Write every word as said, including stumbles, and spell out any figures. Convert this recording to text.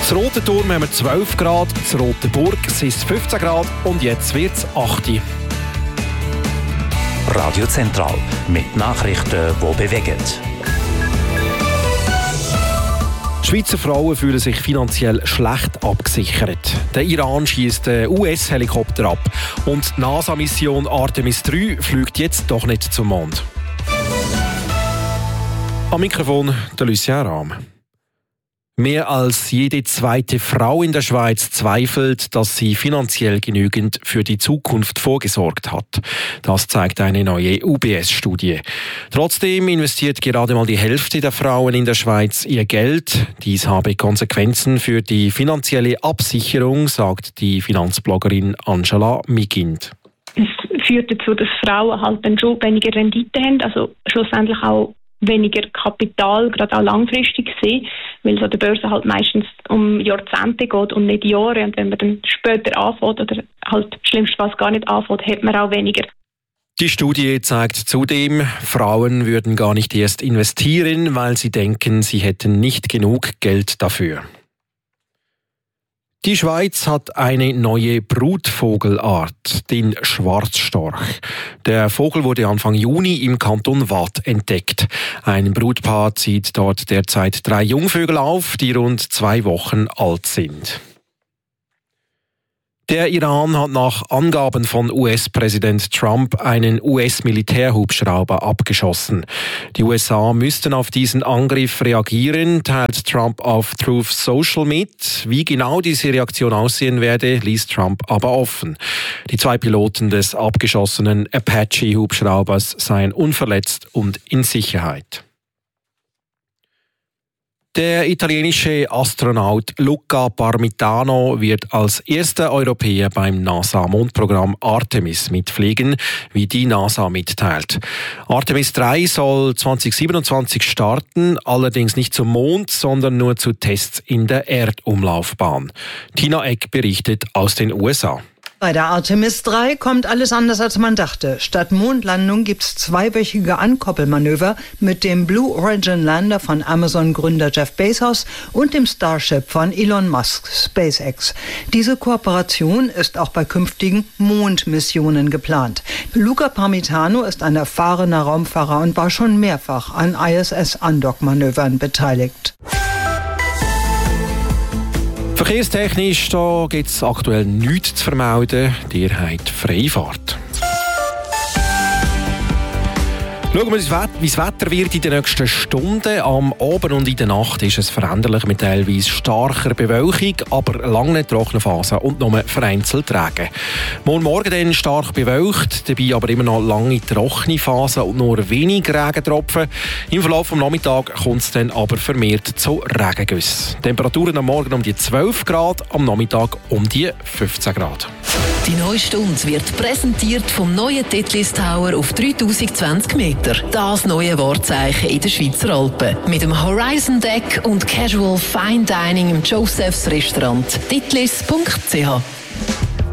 Das Rote Turm haben wir zwölf Grad, das Rote Burg sind es fünfzehn Grad und jetzt wird es acht. Radio Zentral mit Nachrichten, die bewegen. Schweizer Frauen fühlen sich finanziell schlecht abgesichert. Der Iran schießt den U S-Helikopter ab und die NASA-Mission Artemis drei fliegt jetzt doch nicht zum Mond. Am Mikrofon der Lucien Rahm. Mehr als jede zweite Frau in der Schweiz zweifelt, dass sie finanziell genügend für die Zukunft vorgesorgt hat. Das zeigt eine neue U B S-Studie. Trotzdem investiert gerade mal die Hälfte der Frauen in der Schweiz ihr Geld. Dies habe Konsequenzen für die finanzielle Absicherung, sagt die Finanzbloggerin Angela Migind. Es führt dazu, dass Frauen halt dann schon weniger Rendite haben, also schlussendlich auch weniger Kapital, gerade auch langfristig gesehen, weil es an der Börse halt meistens um Jahrzehnte geht und nicht Jahre. Und wenn man dann später anfängt oder halt schlimmstenfalls gar nicht anfängt, hat man auch weniger. Die Studie zeigt zudem, Frauen würden gar nicht erst investieren, weil sie denken, sie hätten nicht genug Geld dafür. Die Schweiz hat eine neue Brutvogelart, den Schwarzstorch. Der Vogel wurde Anfang Juni im Kanton Waadt entdeckt. Ein Brutpaar zieht dort derzeit drei Jungvögel auf, die rund zwei Wochen alt sind. Der Iran hat nach Angaben von U S-Präsident Trump einen U S-Militärhubschrauber abgeschossen. Die U S A müssten auf diesen Angriff reagieren, teilt Trump auf Truth Social mit. Wie genau diese Reaktion aussehen werde, ließ Trump aber offen. Die zwei Piloten des abgeschossenen Apache-Hubschraubers seien unverletzt und in Sicherheit. Der italienische Astronaut Luca Parmitano wird als erster Europäer beim NASA-Mondprogramm Artemis mitfliegen, wie die NASA mitteilt. Artemis drei soll zwanzig siebenundzwanzig starten, allerdings nicht zum Mond, sondern nur zu Tests in der Erdumlaufbahn. Tina Eck berichtet aus den U S A. Bei der Artemis drei kommt alles anders, als man dachte. Statt Mondlandung gibt's zweiwöchige Ankoppelmanöver mit dem Blue Origin Lander von Amazon-Gründer Jeff Bezos und dem Starship von Elon Musk, SpaceX. Diese Kooperation ist auch bei künftigen Mondmissionen geplant. Luca Parmitano ist ein erfahrener Raumfahrer und war schon mehrfach an I S S-Andock-Manövern beteiligt. Verkehrstechnisch gibt es aktuell nichts zu vermelden. Ihr habt Freifahrt. Schauen wir, wie das Wetter wird in den nächsten Stunden. Am Abend und in der Nacht ist es veränderlich mit teilweise starker Bewölkung, aber lange trockene Phasen und nur vereinzelt Regen. Morgen Morgen dann stark bewölkt, dabei aber immer noch lange trockene Phasen und nur wenig Regentropfen. Im Verlauf des Nachmittags kommt es dann aber vermehrt zu Regengüssen. Temperaturen am Morgen um die zwölf Grad, am Nachmittag um die fünfzehn Grad. Die neue Stunde wird präsentiert vom neuen Titlis Tower auf dreitausendzwanzig Meter. Das neue Wahrzeichen in den Schweizer Alpen. Mit dem Horizon Deck und Casual Fine Dining im Joseph's Restaurant. titlis punkt c h